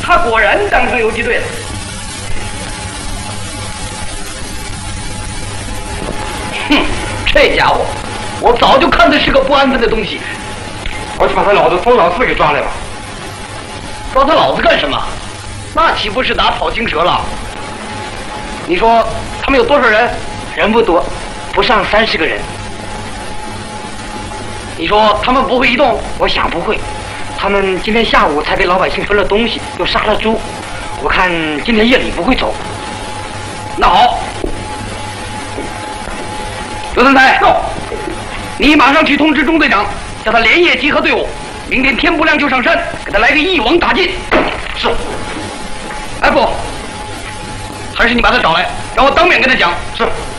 他果然当上游击队了。哼，这家伙，我早就看他是个不安分的东西。 我去把他老子从老四给抓来吧。 抓他老子干什么？那岂不是打草惊蛇了？你说他们有多少人？ 人不多，不上30个人。 你说他们不会移动？ 我想不会。他们今天下午才给老百姓分了东西，又杀了猪。我看今天夜里不会走。 那好，刘三才，你马上去通知中队长，叫他连夜集合队伍，明天天不亮就上山，给他来个一网打尽。 是。 哎不，还是你把他找来，让我当面跟他讲。 是。